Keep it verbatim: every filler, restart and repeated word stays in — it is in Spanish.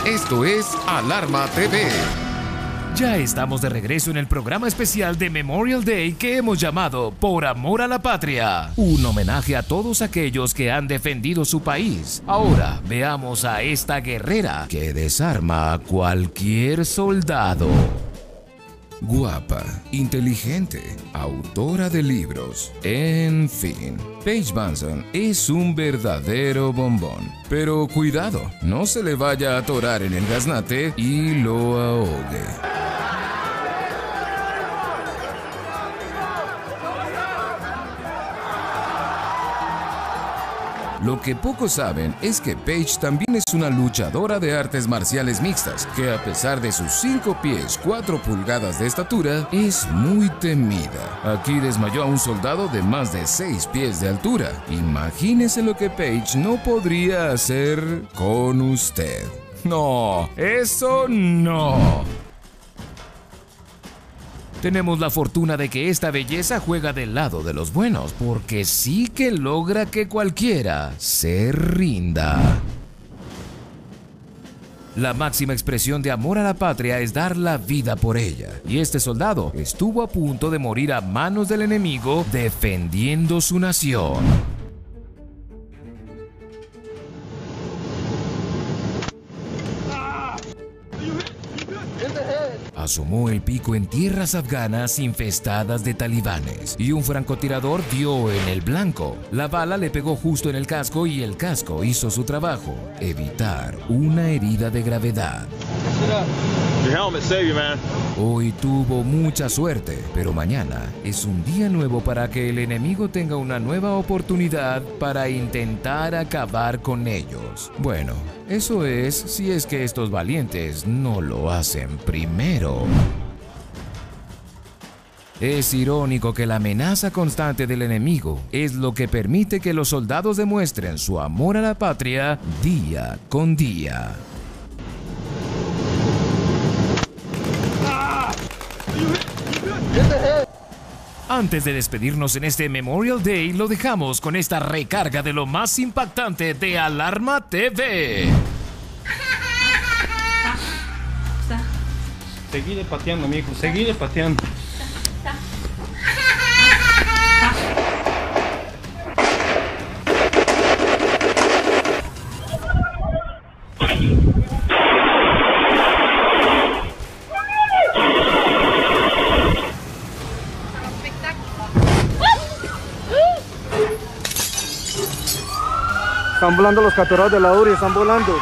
Esto es Alarma T V. Ya estamos de regreso en el programa especial de Memorial Day que hemos llamado Por Amor a la Patria. Un homenaje a todos aquellos que han defendido su país. Ahora veamos a esta guerrera que desarma a cualquier soldado. Guapa, inteligente, autora de libros, en fin. Paige Vanson es un verdadero bombón. Pero cuidado, no se le vaya a atorar en el gaznate y lo ahogue. Lo que pocos saben es que Paige también es una luchadora de artes marciales mixtas, que a pesar de sus cinco pies cuatro pulgadas de estatura, es muy temida. Aquí desmayó a un soldado de más de seis pies de altura. Imagínese lo que Paige no podría hacer con usted. No, eso no. Tenemos la fortuna de que esta belleza juega del lado de los buenos, porque sí que logra que cualquiera se rinda. La máxima expresión de amor a la patria es dar la vida por ella, y este soldado estuvo a punto de morir a manos del enemigo defendiendo su nación. Asomó el pico en tierras afganas infestadas de talibanes y un francotirador dio en el blanco. La bala le pegó justo en el casco y el casco hizo su trabajo, evitar una herida de gravedad. Hoy tuvo mucha suerte, pero mañana es un día nuevo para que el enemigo tenga una nueva oportunidad para intentar acabar con ellos. Bueno, eso es si es que estos valientes no lo hacen primero. Es irónico que la amenaza constante del enemigo es lo que permite que los soldados demuestren su amor a la patria día con día. Antes de despedirnos en este Memorial Day, lo dejamos con esta recarga de lo más impactante de Alarma T V. Seguide pateando, mijo, seguide pateando. Están volando los catorrazos de la U R I, están volando.